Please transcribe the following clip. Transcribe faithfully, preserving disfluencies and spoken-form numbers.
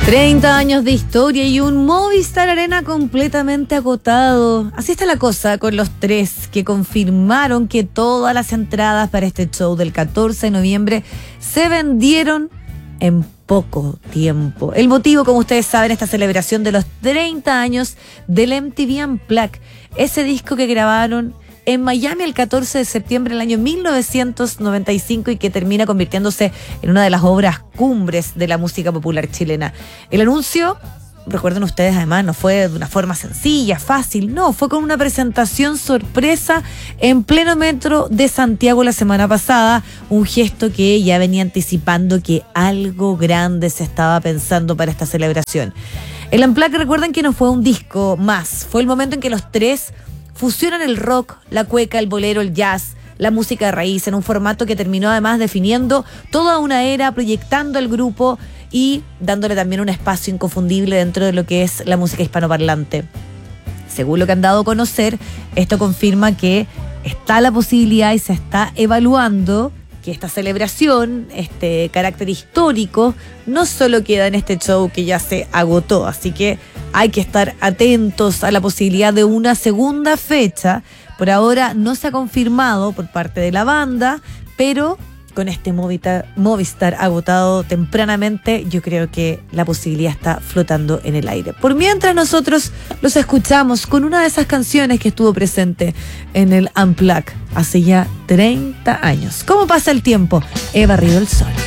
treinta años de historia y un Movistar Arena completamente agotado. Así está la cosa con los tres que confirmaron que todas las entradas para este show del catorce de noviembre se vendieron en poco tiempo. El motivo, como ustedes saben, esta celebración de los treinta años del M T V Unplugged, ese disco que grabaron en Miami el catorce de septiembre del año mil novecientos noventa y cinco y que termina convirtiéndose en una de las obras cumbres de la música popular chilena. El anuncio, recuerden ustedes además, no fue de una forma sencilla, fácil, no, fue con una presentación sorpresa en pleno metro de Santiago la semana pasada, un gesto que ya venía anticipando que algo grande se estaba pensando para esta celebración. El Unplugged, recuerden que no fue un disco más, fue el momento en que los tres fusionan el rock, la cueca, el bolero, el jazz, la música de raíz en un formato que terminó además definiendo toda una era, proyectando al grupo y dándole también un espacio inconfundible dentro de lo que es la música hispanoparlante. Según lo que han dado a conocer, esto confirma que está la posibilidad y se está evaluando que esta celebración, este carácter histórico, no solo queda en este show que ya se agotó, así que hay que estar atentos a la posibilidad de una segunda fecha. Por ahora no se ha confirmado por parte de la banda, pero con este Movistar, Movistar agotado tempranamente, yo creo que la posibilidad está flotando en el aire. Por mientras nosotros los escuchamos con una de esas canciones que estuvo presente en el Unplugged hace ya treinta años. ¿Cómo pasa el tiempo? He barrido el sol.